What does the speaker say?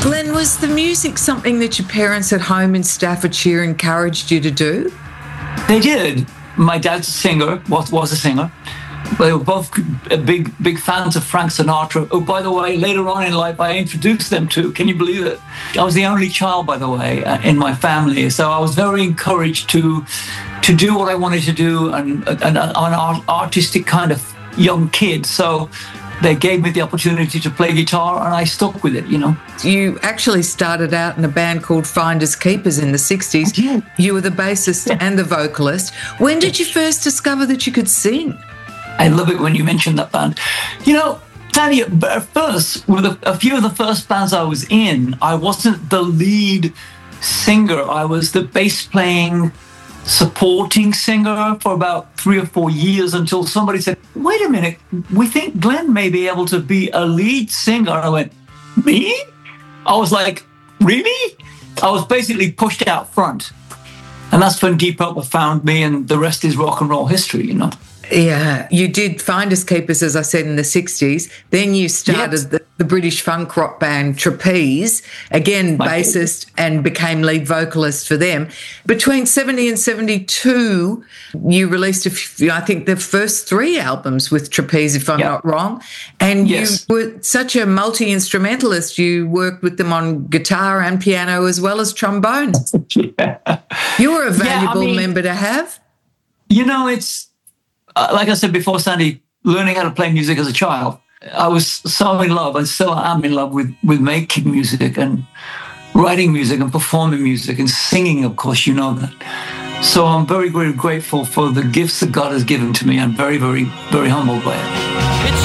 Glenn, was the music something that your parents at home in Staffordshire encouraged you to do? They did. My dad's a singer, was a singer. They were both big fans of Frank Sinatra. Oh, by the way, later on in life, I introduced them to. Can you believe it? I was the only child, by the way, in my family. So I was very encouraged to do what I wanted to do and an artistic kind of young kid. So they gave me the opportunity to play guitar, and I stuck with it, you know. You actually started out in a band called Finders Keepers in the 60s. I did. You were the bassist and the vocalist. When did you first discover that you could sing? I love it when you mention that band. You know, Tanya, at first, with a few of the first bands I was in, I wasn't the lead singer. I was the bass-playing supporting singer for about 3 or 4 years until somebody said, wait a minute, we think Glenn may be able to be a lead singer. And I went, me? I was like, really? I was basically pushed out front. And that's when Deep Purple found me, and the rest is rock and roll history, you know. Yeah, you did Finders Keepers, as I said, in the 60s. Then you started the British funk rock band Trapeze, again, bassist, and became lead vocalist for them. Between 70 and 72, you released, I think, the first 3 albums with Trapeze, if I'm not wrong. And you were such a multi-instrumentalist. You worked with them on guitar and piano as well as trombone. You were a valuable member to have. You know, it's... like I said before, Sandy, learning how to play music as a child, I was so in love, and still am in love with making music and writing music and performing music and singing, of course, you know that. So I'm very, very grateful for the gifts that God has given to me. I'm very, very, very humbled by it.